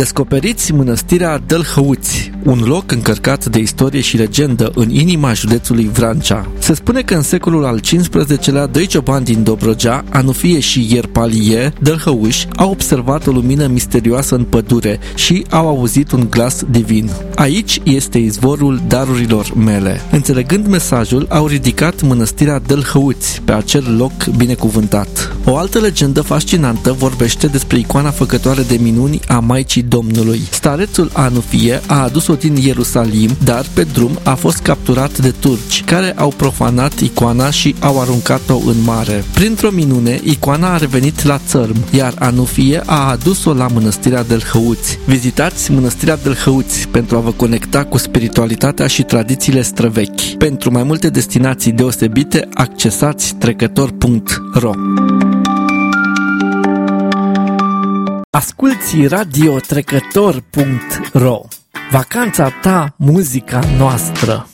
Descoperiți mănăstirea Dălhăuți, un loc încărcat de istorie și legendă în inima județului Vrancea. Se spune că în secolul al XV-lea, doi ciobani din Dobrogea, Anufie și Ierpalie, dălhăuși, au observat o lumină misterioasă în pădure și au auzit un glas divin. Aici este izvorul darurilor mele. Înțelegând mesajul, au ridicat mănăstirea Dălhăuți pe acel loc binecuvântat. O altă legendă fascinantă vorbește despre icoana făcătoare de minuni a Maicii Domnului. Starețul Anufie a adus-o din Ierusalim, dar pe drum a fost capturat de turci, care au profanat icoana și au aruncat-o în mare. Printr-o minune, icoana a revenit la țărm, iar Anufie a adus-o la mănăstirea Dălhăuți. Vizitați mănăstirea Dălhăuți pentru a vă conecta cu spiritualitatea și tradițiile străvechi. Pentru mai multe destinații deosebite, accesați trecător.ro. Asculți Radio Trecător.ro. Vacanța ta, muzica noastră.